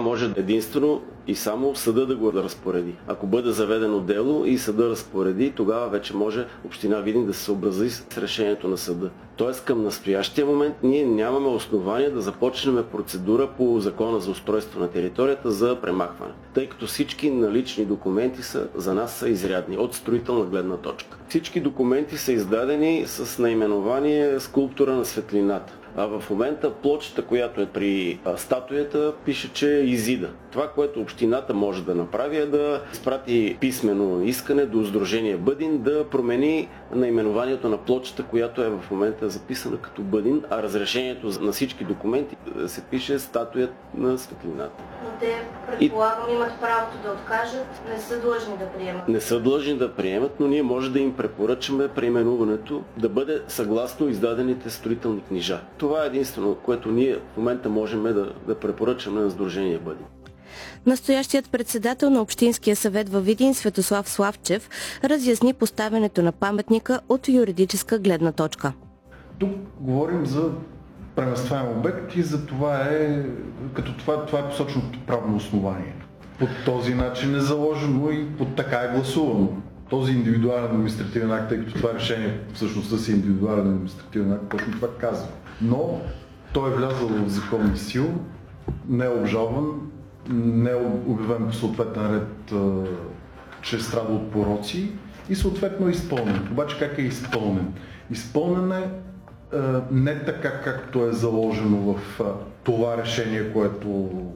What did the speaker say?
може единствено и само съда да го разпореди. Ако бъде заведено дело и съда разпореди, тогава вече може община Видин да се съобрази с решението на съда. Тоест към настоящия момент ние нямаме основания да започнем процедура по Закона за устройство на територията за премахване, тъй като всички налични документи за нас са изрядни от строителна гледна точка. Всички документи са издадени с наименование скулптура на светлината. А в момента плочата, която е при статуята, пише, че е Изида. Това, което общината може да направи, е да изпрати писмено искане до Сдружение Бъдин да промени наименованието на плочата, която е в момента записана като Бъдин, а разрешението на всички документи се пише статуя на светлината. Но те, предполагам, имат правото да откажат, не са длъжни да приемат. Не са длъжни да приемат, но ние може да им препоръчаме преименуването да бъде съгласно издадените строителни книжа. Това е единствено, което ние в момента можем да препоръчаме на Сдружение Бъдин. Настоящият председател на Общинския съвет във Видин Светослав Славчев разясни поставянето на паметника от юридическа гледна точка. Тук говорим за преместваем обект и за това е посочено правно основание. По този начин е заложено и така е гласувано. Този индивидуален административен акт, тъй като това решение всъщност си индивидуален административен акт, точно това казва. Но той е влязъл в законна сила, не е обжалван, не е обявен по съответен ред, че страда от пороци и съответно е изпълнен. Обаче как е изпълнен? Изпълнен е не така, както е заложено в това решение, което